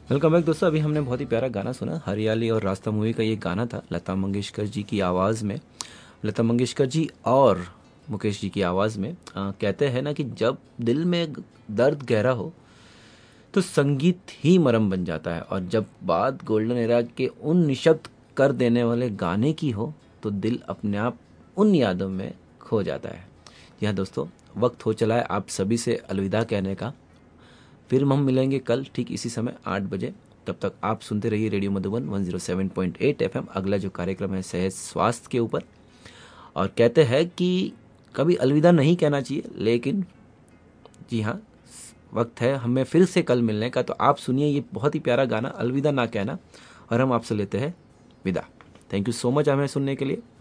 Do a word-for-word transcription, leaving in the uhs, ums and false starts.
Welcome back दोस्तों। अभी हमने बहुत ही प्यारा गाना सुना, हरियाली और रास्ता मूवी का ये गाना था, लता मंगेशकर जी की आवाज़ में। लता मंगेशकर जी और मुकेश जी की आवाज़ में। आ, कहते हैं ना कि जब दिल में ग- दर्द गहरा हो तो संगीत ही मरहम बन जाता है, और जब बात गोल्डन एरा के उन निशब्द कर देने वाले गाने की हो तो दिल अपने आप उन यादों में खो जाता है। जी हाँ दोस्तों, वक्त हो चला है आप सभी से अलविदा कहने का। फिर हम मिलेंगे कल ठीक इसी समय आठ बजे। तब तक आप सुनते रहिए radio Madhuban one zero seven point eight F M. अगला जो कार्यक्रम है सेहत स्वास्थ्य के ऊपर। और कहते हैं कि कभी अलविदा नहीं कहना चाहिए, लेकिन जी हाँ, वक्त है हमें फिर से कल मिलने का। तो आप सुनिए ये बहुत ही प्यारा गाना अलविदा ना कहना, और हम आपसे लेते हैं विदा। थैंक यू सो मच हमें सुनने के लिए।